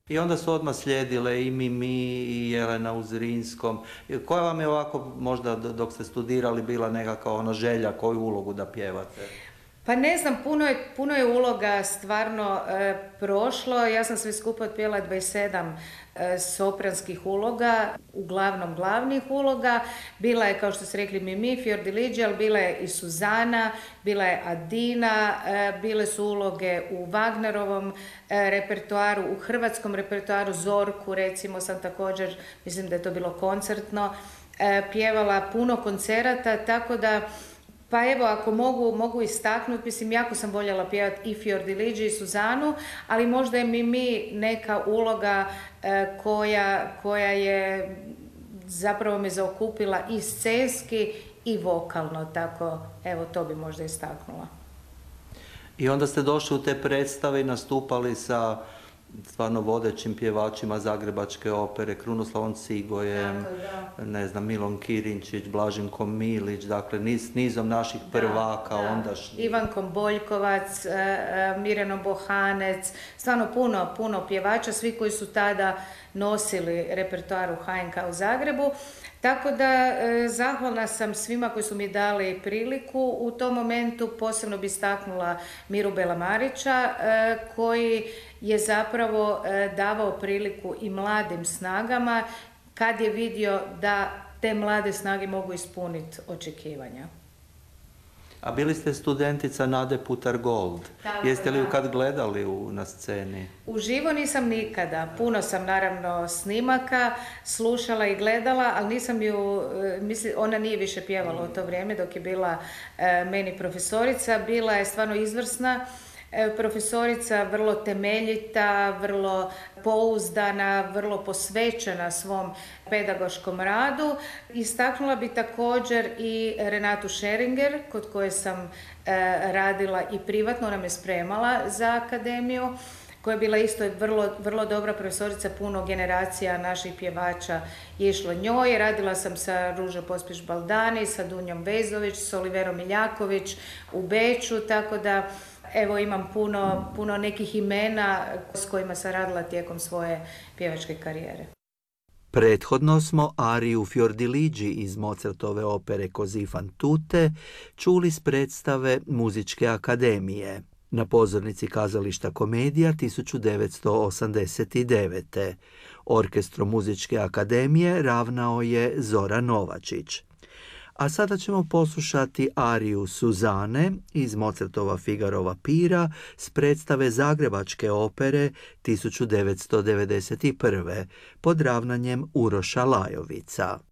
I onda su odmah slijedile i Mimi i Jelena u Zrinskom. Koja vam je ovako, možda dok ste studirali, bila nekakva ona želja, koju ulogu da pjevate? Pa ne znam, puno je uloga stvarno prošlo. Ja sam sve skupa otpjela 27 sopranskih uloga, uglavnom glavnih uloga. Bila je, kao što ste rekli, Mimi, Fiordiliđe, ali bila je i Suzana, bila je Adina, bile su uloge u Wagnerovom repertoaru, u hrvatskom repertoaru, Zorku recimo sam također, mislim da je to bilo koncertno, pjevala puno koncerata, tako da pa evo, ako mogu istaknuti, mislim, jako sam voljela pjevati i Fiordiliđe i Suzanu, ali možda je mi neka uloga koja je zapravo me zaokupila i scenski i vokalno, tako evo to bi možda istaknula. I onda ste došli u te predstave i nastupali sa stvarno vodećim pjevačima Zagrebačke opere, Krunoslavom Cigojem, ne znam, Milom Kirinčić, Blaženkom Milić, dakle nizom naših prvaka ondašnjih. Ivankom Boljkovac, Mirjanom Bohanec, stvarno puno pjevača, svi koji su tada nosili repertoar u HNK u Zagrebu. Tako da zahvalna sam svima koji su mi dali priliku u tom momentu, posebno bi istaknula Miru Belamarića koji je zapravo davao priliku i mladim snagama kad je vidio da te mlade snage mogu ispuniti očekivanja. A bili ste studentica Nade Putar-Gold. Jeste li ju kad gledali na sceni? Uživo nisam nikada. Puno sam naravno snimaka slušala i gledala, ali nisam ju, mislim, ona nije više pjevala u to vrijeme dok je bila meni profesorica. Bila je stvarno izvrsna profesorica, vrlo temeljita, vrlo pouzdana, vrlo posvećena svom pedagoškom radu. Istaknula bi također i Renatu Šeringer, kod koje sam radila i privatno, ona me spremala za akademiju, koja je bila isto vrlo dobra profesorica, puno generacija naših pjevača je išlo njoj. Radila sam sa Ružom Pospiš-Baldani, sa Dunjom Vezović, s Oliverom Miljaković u Beču, tako da evo imam puno nekih imena s kojima sam radila tijekom svoje pjevačke karijere. Prethodno smo ariju Fiordiliđi iz Mozartove opere Così fan tutte čuli s predstave Muzičke akademije na pozornici Kazališta Komedija 1989. Orkestrom Muzičke akademije ravnao je Zoran Novačić. A sada ćemo poslušati ariju Suzane iz Mozartova Figarova pira s predstave Zagrebačke opere 1991. pod ravnanjem Uroša Lajovica.